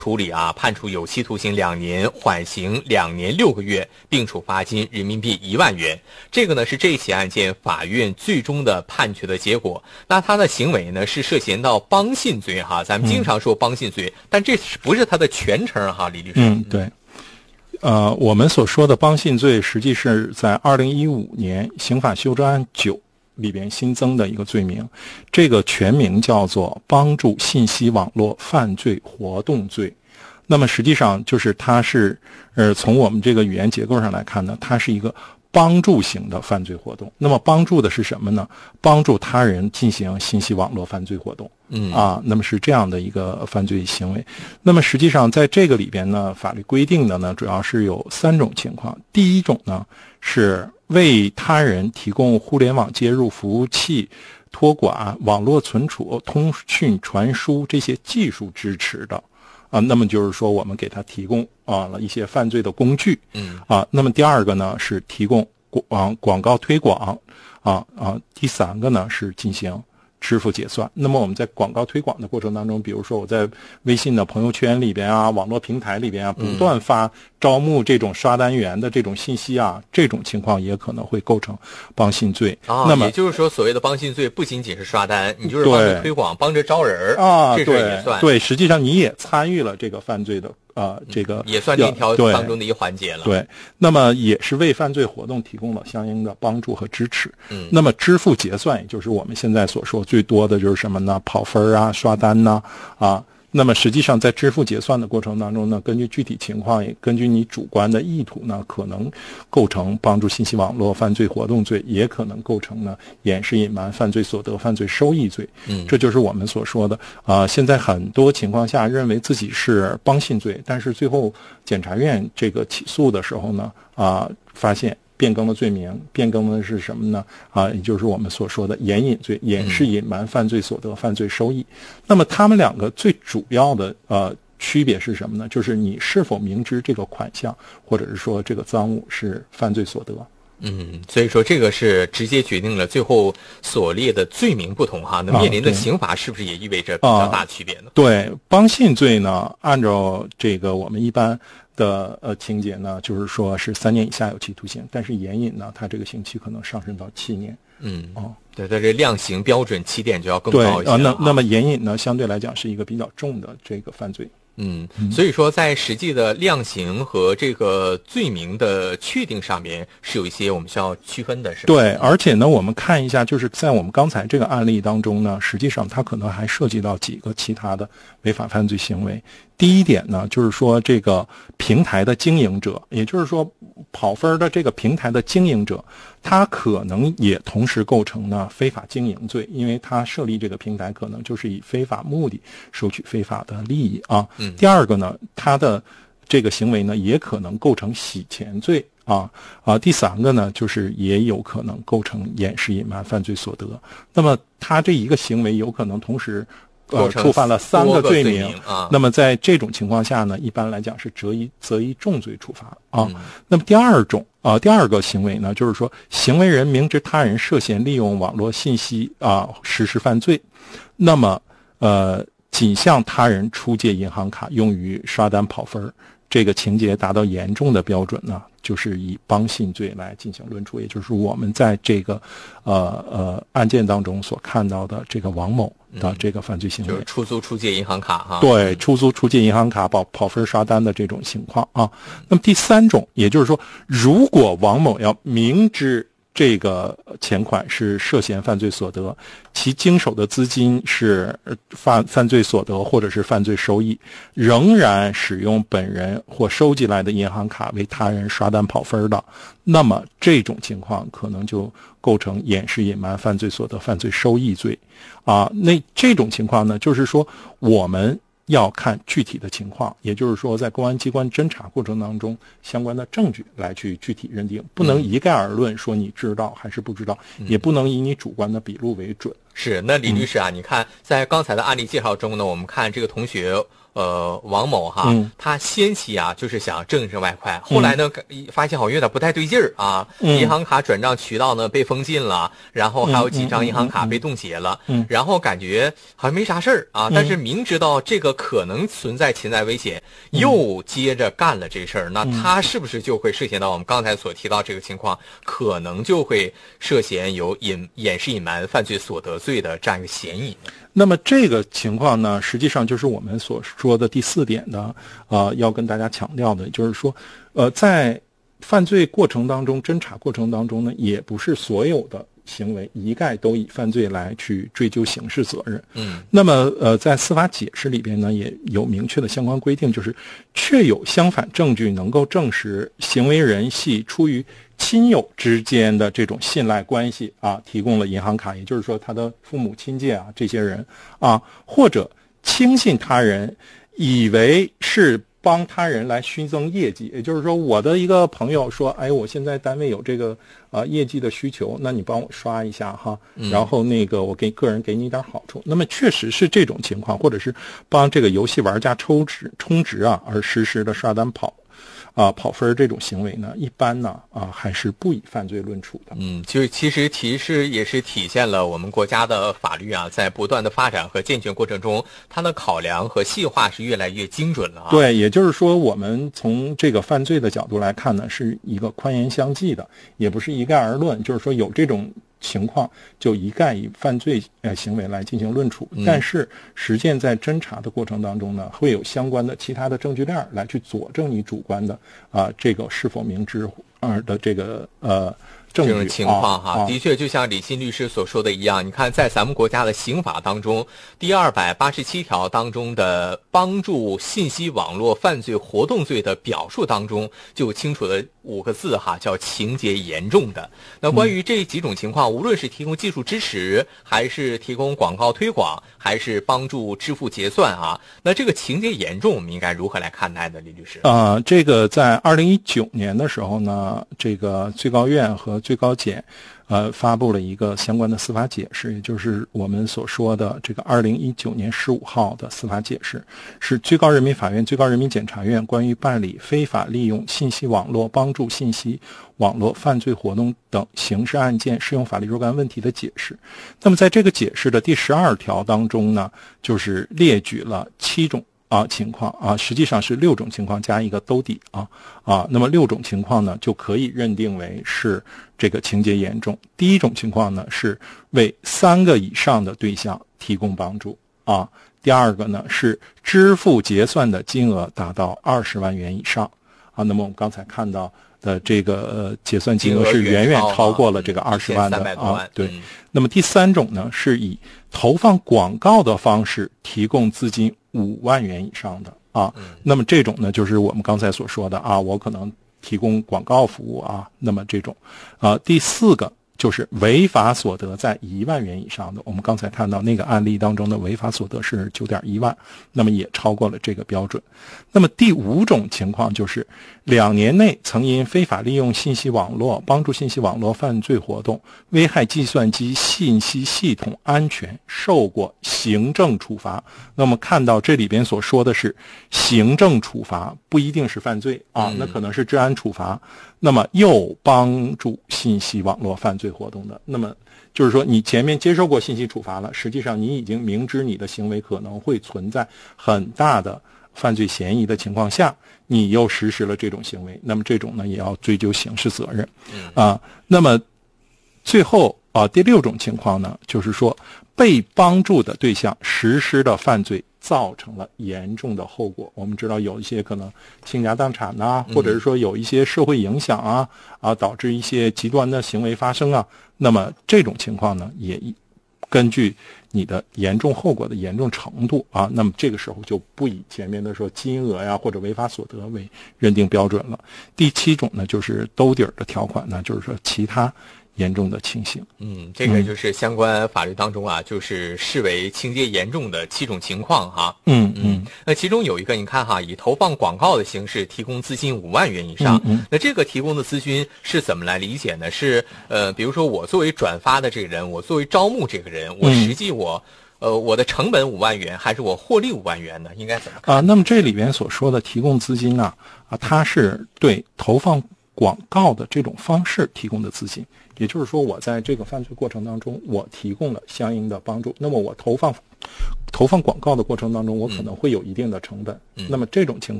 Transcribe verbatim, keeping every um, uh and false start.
处理啊，判处有期徒刑两年，缓刑两年六个月，并处罚金人民币一万元。这个呢是这起案件法院最终的判决的结果。那他的行为呢是涉嫌到帮信罪哈，咱们经常说帮信罪，嗯、但这不是他的全称哈，李律师。 嗯，对。呃，我们所说的帮信罪，实际是在二零一五年刑法修正案九里边新增的一个罪名，这个全名叫做帮助信息网络犯罪活动罪。那么实际上就是它是呃从我们这个语言结构上来看呢，它是一个帮助型的犯罪活动。那么帮助的是什么呢？帮助他人进行信息网络犯罪活动。嗯啊，那么是这样的一个犯罪行为。那么实际上在这个里边呢，法律规定的呢主要是有三种情况。第一种呢是为他人提供互联网接入服务器、托管、网络存储、通讯传输这些技术支持的啊，那么就是说我们给他提供啊了一些犯罪的工具。嗯啊，那么第二个呢是提供广广告推广啊啊，第三个呢是进行支付结算。那么我们在广告推广的过程当中，比如说我在微信的朋友圈里边啊，网络平台里边啊，不断发招募这种刷单员的这种信息啊，这种情况也可能会构成帮信罪。 啊， 那么也就是说，所谓的帮信罪不仅仅是刷单，你就是帮着推广，帮着招人啊， 这事也算。 对，实际上你也参与了这个犯罪的。呃，这个也算链条当中的一环节了。 对，那么也是为犯罪活动提供了相应的帮助和支持。嗯，那么支付结算，也就是我们现在所说最多的就是什么呢？跑分啊，刷单呐，啊。那么实际上在支付结算的过程当中呢，根据具体情况，也根据你主观的意图呢，可能构成帮助信息网络犯罪活动罪，也可能构成呢掩饰隐瞒犯罪所得犯罪收益罪。嗯，这就是我们所说的啊、呃。现在很多情况下认为自己是帮信罪，但是最后检察院这个起诉的时候呢，啊、呃，发现变更了罪名，变更的是什么呢？啊，也就是我们所说的掩隐罪，掩饰隐瞒犯罪所得犯罪收益。嗯、那么他们两个最主要的呃区别是什么呢？就是你是否明知这个款项或者是说这个赃物是犯罪所得。 嗯，所以说这个是直接决定了最后所列的罪名不同哈，那面临的刑罚是不是也意味着比较大区别呢？ 啊、对，帮信罪呢，按照这个我们一般的呃情节呢，就是说是三年以下有期徒刑，但是掩隐呢，它这个刑期可能上升到七年。 嗯，哦，对，它这量刑标准起点就要更高一些。 对啊、呃，那那么掩隐呢，相对来讲是一个比较重的这个犯罪。 嗯，所以说在实际的量刑和这个罪名的确定上面是有一些我们需要区分的，是吧？ 对，而且呢，我们看一下，就是在我们刚才这个案例当中呢，实际上它可能还涉及到几个其他的违法犯罪行为。第一点呢，就是说这个平台的经营者，也就是说跑分的这个平台的经营者，他可能也同时构成呢非法经营罪，因为他设立这个平台可能就是以非法目的收取非法的利益啊。嗯。第二个呢，他的这个行为呢也可能构成洗钱罪啊啊。第三个呢，就是也有可能构成掩饰隐瞒犯罪所得。那么他这一个行为有可能同时。呃，触犯了三个罪名， 罪名啊。 那么在这种情况下呢，一般来讲是择一择一重罪处罚啊。嗯、那么第二种啊、呃，第二个行为呢，就是说行为人明知他人涉嫌利用网络信息啊实施犯罪，那么呃，仅向他人出借银行卡用于刷单跑分，这个情节达到严重的标准呢，就是以帮信罪来进行论处，也就是我们在这个呃呃案件当中所看到的这个王某的这个犯罪行为， 嗯、就是出租出借银行卡哈。 对，出租出借银行卡跑跑分刷单的这种情况啊。那么第三种，也就是说，如果王某要明知这个钱款是涉嫌犯罪所得，其经手的资金是犯犯罪所得或者是犯罪收益，仍然使用本人或收集来的银行卡为他人刷单跑分的，那么这种情况可能就构成掩饰隐瞒犯罪所得犯罪收益罪啊。那这种情况呢，就是说我们要看具体的情况，也就是说在公安机关侦查过程当中相关的证据来去具体认定，不能一概而论说你知道还是不知道，嗯、也不能以你主观的笔录为准。 是，那李律师啊，嗯、你看在刚才的案例介绍中呢，我们看这个同学呃王某哈， 嗯、 他先期啊就是想挣这外快，后来呢、嗯、发现好像有点不太对劲儿啊、嗯，银行卡转账渠道呢被封禁了，然后还有几张银行卡被冻结了， 嗯， 然后感觉好像没啥事儿啊、 嗯， 但是明知道这个可能存在潜在危险， 嗯、 又接着干了这事儿，那他是不是就会涉嫌到我们刚才所提到这个情况，可能就会涉嫌有隐掩饰隐瞒犯罪所得罪的这样一个嫌疑？ 那么这个情况呢，实际上就是我们所说的第四点的，呃，要跟大家强调的，就是说，呃，在犯罪过程当中、侦查过程当中呢，也不是所有的行为一概都以犯罪来去追究刑事责任。 嗯， 那么呃，在司法解释里边呢，也有明确的相关规定，就是确有相反证据能够证实行为人系出于亲友之间的这种信赖关系啊，提供了银行卡，也就是说他的父母亲戚啊这些人啊，或者轻信他人，以为是帮他人来虚增业绩，也就是说我的一个朋友说，哎，我现在单位有这个呃业绩的需求，那你帮我刷一下哈，然后那个我给个人给你点好处，那么确实是这种情况，或者是帮这个游戏玩家抽值充值啊而实施的刷单跑啊、呃，跑分这种行为呢，一般呢啊、呃、还是不以犯罪论处的。 嗯，就是其实其实也是体现了我们国家的法律啊，在不断的发展和健全过程中，它的考量和细化是越来越精准了啊。 对，也就是说，我们从这个犯罪的角度来看呢，是一个宽严相济的，也不是一概而论，就是说有这种情况就一概以犯罪呃行为来进行论处， 嗯、 但是实践在侦查的过程当中呢，会有相关的其他的证据链来去佐证你主观的啊、呃、这个是否明知而的这个呃证据这种情况哈、 啊， 的确就像李欣律师所说的一样，你看在咱们国家的刑法当中，第二百八十七条当中的帮助信息网络犯罪活动罪的表述当中，就清楚的五个字哈，叫情节严重的。那关于这几种情况，无论是提供技术支持，还是提供广告推广，还是帮助支付结算啊，那这个情节严重，我们应该如何来看待呢？李律师？ 啊、呃，这个在二零一九年的时候呢，这个最高院和最高检呃发布了一个相关的司法解释，也就是我们所说的这个二零一九年十五号的司法解释，是最高人民法院、最高人民检察院关于办理非法利用信息网络帮助信息网络犯罪活动等刑事案件适用法律若干问题的解释。那么在这个解释的第十二条当中呢，就是列举了七种啊，情况啊，实际上是六种情况加一个兜底啊啊，那么六种情况呢，就可以认定为是这个情节严重。第一种情况呢，是为三个以上的对象提供帮助啊；第二个呢，是支付结算的金额达到二十万元以上啊。那么我们刚才看到的这个呃结算金额是远远超过了这个二十万的啊，对。 嗯、 那么第三种呢，是以投放广告的方式提供资金五万元以上的啊， 嗯、 那么这种呢，就是我们刚才所说的啊，我可能提供广告服务啊，那么这种啊，第四个就是违法所得在一万元以上的，我们刚才看到那个案例当中的违法所得是九点一万，那么也超过了这个标准。那么第五种情况就是两年内曾因非法利用信息网络帮助信息网络犯罪活动危害计算机信息系统安全受过行政处罚。那么看到这里边所说的是行政处罚，不一定是犯罪啊，那可能是治安处罚，那么又帮助信息网络犯罪活动的，那么就是说你前面接受过信息处罚了，实际上你已经明知你的行为可能会存在很大的犯罪嫌疑的情况下，你又实施了这种行为，那么这种呢也要追究刑事责任啊。那么最后啊，第六种情况呢，就是说被帮助的对象实施的犯罪造成了严重的后果。我们知道有一些可能倾家荡产啊，或者是说有一些社会影响啊啊，导致一些极端的行为发生啊，那么这种情况呢，也根据你的严重后果的严重程度啊，那么这个时候就不以前面的说金额呀或者违法所得为认定标准了。第七种呢，就是兜底儿的条款呢，就是说其他严重的情形。 嗯，这个就是相关法律当中啊，嗯、就是视为情节严重的七种情况哈。 嗯嗯， 那其中有一个，你看哈，以投放广告的形式提供资金五万元以上， 嗯嗯、 那这个提供的资金是怎么来理解呢？是呃，比如说我作为转发的这个人，我作为招募这个人，我实际我。嗯呃，我的成本五万元，还是我获利五万元呢？应该怎么看啊？那么这里边所说的提供资金呢，啊，它是对投放广告的这种方式提供的资金。也就是说，我在这个犯罪过程当中，我提供了相应的帮助。那么我投放投放广告的过程当中，我可能会有一定的成本。 嗯、 那么这种情况